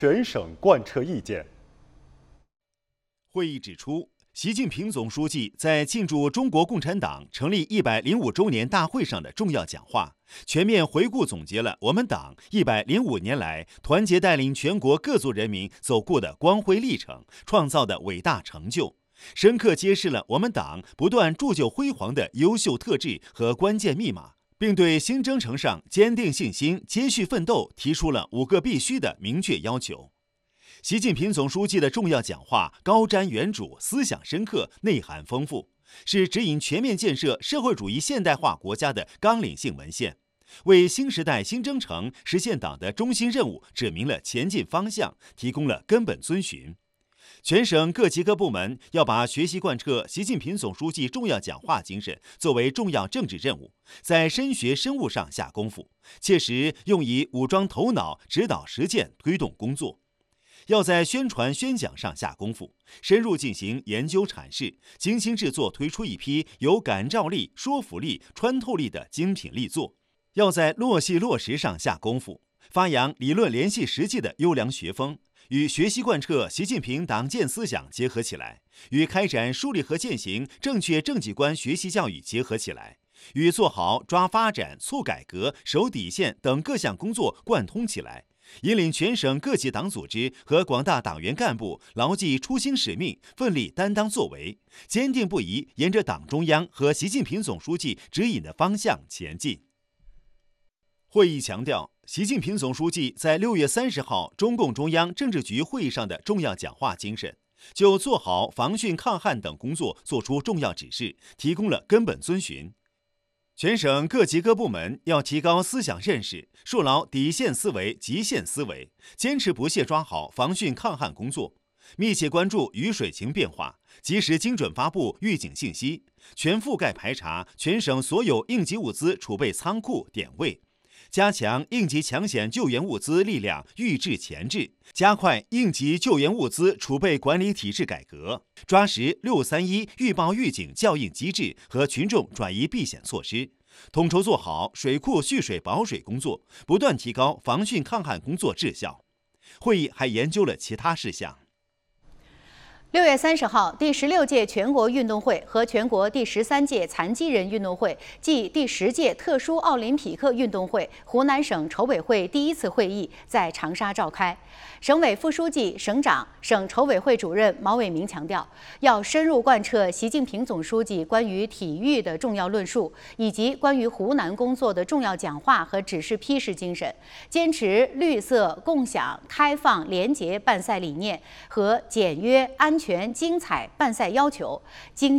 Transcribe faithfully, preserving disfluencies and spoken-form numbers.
全省贯彻意见。 会议指出，习近平总书记在庆祝中国共产党成立一百零五周年大会上的重要讲话，全面回顾总结了我们党一百零五年来团结带领全国各族人民走过的光辉历程，创造的伟大成就，深刻揭示了我们党不断铸就辉煌的优秀特质和关键密码，并对新征程上坚定信心、接续奋斗提出了五个必须的明确要求。习近平总书记的重要讲话高瞻远瞩，思想深刻，内涵丰富，是指引全面建设社会主义现代化国家的纲领性文献，为新时代新征程实现党的中心任务指明了前进方向，提供了根本遵循。全省各级各部门要把学习贯彻习近平总书记重要讲话精神作为重要政治任务，在深学深悟上下功夫，切实用以武装头脑，指导实践，推动工作。要在宣传宣讲上下功夫，深入进行研究阐释，精心制作推出一批有感召力、说服力、穿透力的精品力作。要在落细落实上下功夫，发扬理论联系实际的优良学风，与学习贯彻习近平党建思想结合起来，与开展梳理和践行正确政绩观学习教育结合起来，与做好抓发展、促改革、守底线等各项工作贯通起来，引领全省各级党组织和广大党员干部牢记初心使命，奋力担当作为，坚定不移沿着党中央和习近平总书记指引的方向前进。会议强调，习近平总书记在六月三十号中共中央政治局会议上的重要讲话精神，就做好防汛抗旱等工作作出重要指示，提供了根本遵循。全省各级各部门要提高思想认识，树牢底线思维、极限思维，坚持不懈抓好防汛抗旱工作，密切关注雨水情变化，及时精准发布预警信息，全覆盖排查全省所有应急物资储备仓库点位，加强应急抢险救援物资力量预制前置，加快应急救援物资储备管理体制改革，抓实六三一预报预警校应机制和群众转移避险措施，统筹做好水库蓄水保水工作，不断提高防汛抗旱工作质效。会议还研究了其他事项。 六月三十号，第十六届全国运动会和全国第十三届残疾人运动会暨第十届特殊奥林匹克运动会湖南省筹委会第一次会议在长沙召开。省委副书记、省长、省筹委会主任毛伟民强调，要深入贯彻习近平总书记关于体育的重要论述，以及关于湖南工作的重要讲话和指示批示精神，坚持绿色、共享、开放、廉洁办赛理念和简约、安全、精彩办赛要求，精